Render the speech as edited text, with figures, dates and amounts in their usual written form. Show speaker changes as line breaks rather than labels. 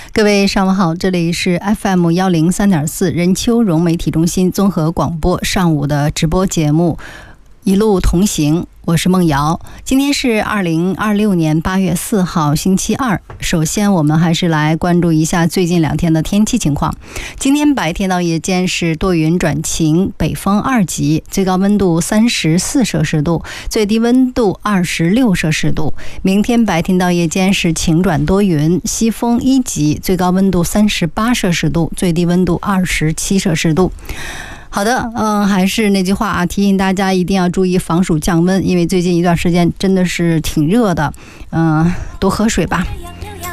各位上午好，这里是 FM103.4 任丘融媒体中心综合广播上午的直播节目一路同行，我是梦瑶。今天是2026年8月4号星期二。首先我们还是来关注一下最近2天的天气情况。今天白天到夜间是多云转晴，北风2级，最高温度34摄氏度，最低温度26摄氏度。明天白天到夜间是晴转多云，西风1级，最高温度38摄氏度，最低温度27摄氏度。好的，还是那句话啊，提醒大家一定要注意防暑降温，因为最近一段时间真的是挺热的，多喝水吧。